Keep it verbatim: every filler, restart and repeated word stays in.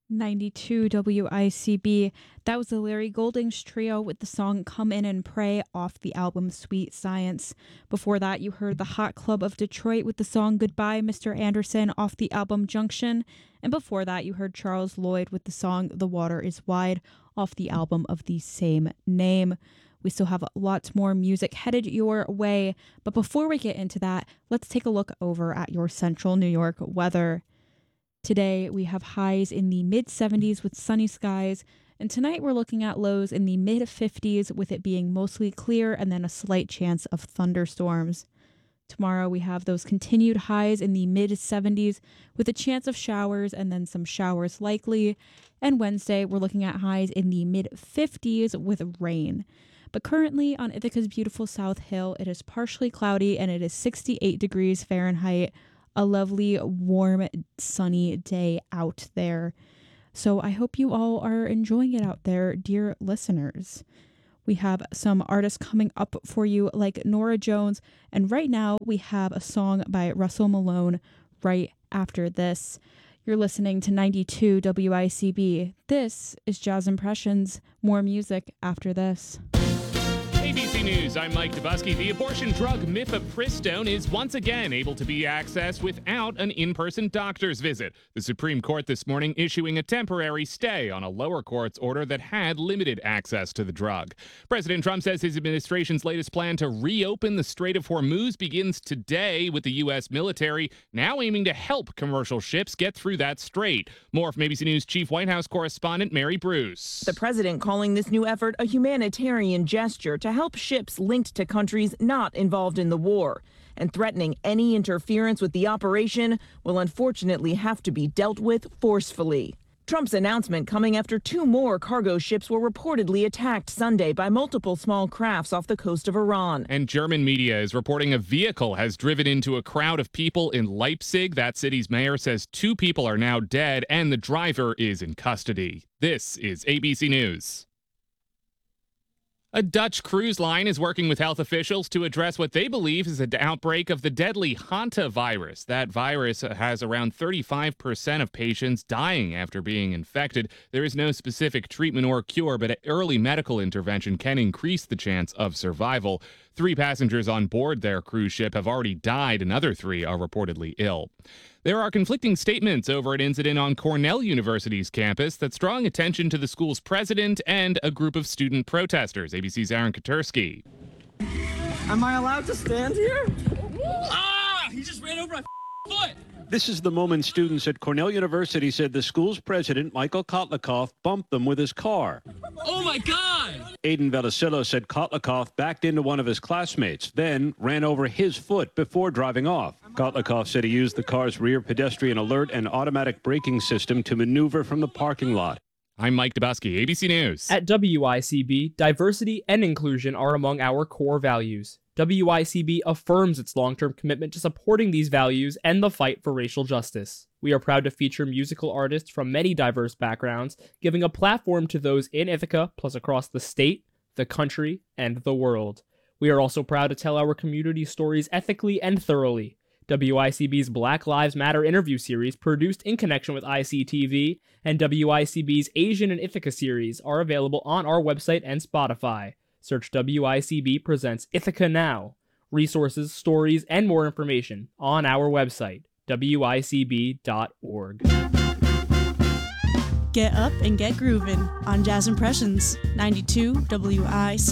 ninety-two W I C B. That was the Larry Goldings Trio with the song Come In and Pray off the album Sweet Science. Before that, you heard the Hot Club of Detroit with the song Goodbye, Mister Anderson off the album Junction. And before that, you heard Charles Lloyd with the song The Water Is Wide off the album of the same name. We still have lots more music headed your way. But before we get into that, let's take a look over at your central New York weather. Today, we have highs in the mid seventies with sunny skies, and tonight we're looking at lows in the mid fifties with it being mostly clear and then a slight chance of thunderstorms. Tomorrow, we have those continued highs in the mid seventies with a chance of showers and then some showers likely, and Wednesday, we're looking at highs in the mid fifties with rain. But currently on Ithaca's beautiful South Hill, it is partially cloudy and it is sixty-eight degrees Fahrenheit. A lovely, warm, sunny day out there. So I hope you all are enjoying it out there, dear listeners. We have some artists coming up for you like Norah Jones, and right now we have a song by Russell Malone right after this. You're listening to ninety-two W I C B. This is Jazz Impressions. More music after this. A B C News, I'm Mike Dubusky. The abortion drug mifepristone is once again able to be accessed without an in-person doctor's visit. The Supreme Court this morning issuing a temporary stay on a lower court's order that had limited access to the drug. President Trump says his administration's latest plan to reopen the Strait of Hormuz begins today, with the U S military now aiming to help commercial ships get through that strait. More from A B C News Chief White House correspondent Mary Bruce. The president calling this new effort a humanitarian gesture to help ships linked to countries not involved in the war, and threatening any interference with the operation will unfortunately have to be dealt with forcefully. Trump's announcement coming after two more cargo ships were reportedly attacked Sunday by multiple small crafts off the coast of Iran. And German media is reporting a vehicle has driven into a crowd of people in Leipzig. That city's mayor says two people are now dead and the driver is in custody. This is A B C News. A Dutch cruise line is working with health officials to address what they believe is an outbreak of the deadly hantavirus. That virus has around thirty-five percent of patients dying after being infected. There is no specific treatment or cure, but early medical intervention can increase the chance of survival. Three passengers on board their cruise ship have already died. Another three are reportedly ill. There are conflicting statements over an incident on Cornell University's campus that's drawing attention to the school's president and a group of student protesters. A B C's Aaron Katersky. Am I allowed to stand here? Ah! He just ran over my foot! This is the moment students at Cornell University said the school's president, Michael Kotlikoff, bumped them with his car. Oh my God! Aiden Velasillo said Kotlikoff backed into one of his classmates, then ran over his foot before driving off. Kotlikoff said he used the car's rear pedestrian alert and automatic braking system to maneuver from the parking lot. I'm Mike Dubusky, A B C News. At W I C B, diversity and inclusion are among our core values. W I C B affirms its long-term commitment to supporting these values and the fight for racial justice. We are proud to feature musical artists from many diverse backgrounds, giving a platform to those in Ithaca, plus across the state, the country, and the world. We are also proud to tell our community stories ethically and thoroughly. W I C B's Black Lives Matter interview series, produced in connection with I C T V, and W I C B's Asian in Ithaca series are available on our website and Spotify. Search W I C B Presents Ithaca Now. Resources, stories, and more information on our website, W I C B dot org. Get up and get groovin' on Jazz Impressions, ninety-two W I C B.